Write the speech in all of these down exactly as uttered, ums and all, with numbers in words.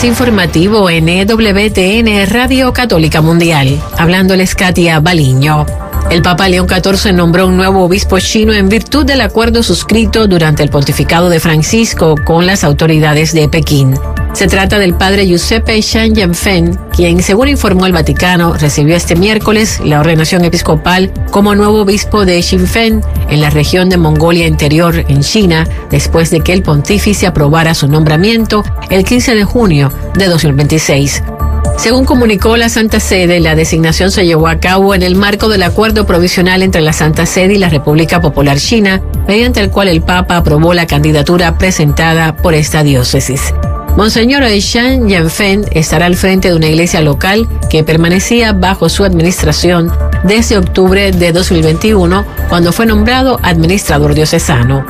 más informativo en E W T N Radio Católica Mundial. Hablándoles Katia Baliño. El Papa León catorce nombró un nuevo obispo chino en virtud del acuerdo suscrito durante el pontificado de Francisco con las autoridades de Pekín. Se trata del padre Giuseppe Shan Yanfen, quien, según informó el Vaticano, recibió este miércoles la ordenación episcopal como nuevo obispo de Xinfen, en la región de Mongolia Interior, en China, después de que el pontífice aprobara su nombramiento el quince de junio de dos mil veintiséis. Según comunicó la Santa Sede, la designación se llevó a cabo en el marco del acuerdo provisional entre la Santa Sede y la República Popular China, mediante el cual el Papa aprobó la candidatura presentada por esta diócesis. Monseñor Shan Yanfen estará al frente de una iglesia local que permanecía bajo su administración desde octubre de dos mil veintiuno, cuando fue nombrado administrador diocesano.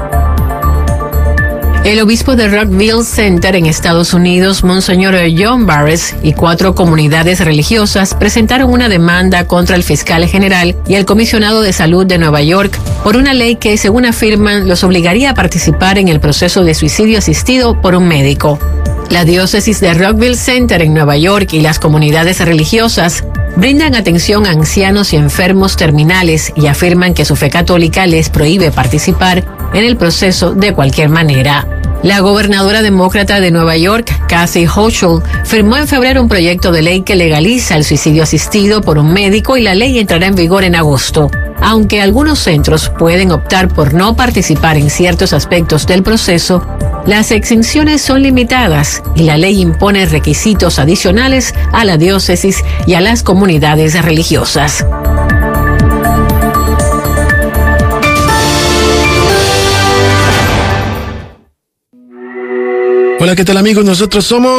El obispo de Rockville Center en Estados Unidos, Monseñor John Barres, y cuatro comunidades religiosas presentaron una demanda contra el fiscal general y el comisionado de salud de Nueva York por una ley que, según afirman, los obligaría a participar en el proceso de suicidio asistido por un médico. La diócesis de Rockville Center en Nueva York y las comunidades religiosas brindan atención a ancianos y enfermos terminales y afirman que su fe católica les prohíbe participar en el proceso de cualquier manera. La gobernadora demócrata de Nueva York, Kathy Hochul, firmó en febrero un proyecto de ley que legaliza el suicidio asistido por un médico y la ley entrará en vigor en agosto. Aunque algunos centros pueden optar por no participar en ciertos aspectos del proceso, las exenciones son limitadas y la ley impone requisitos adicionales a la diócesis y a las comunidades religiosas. Hola, ¿qué tal amigos? Nosotros somos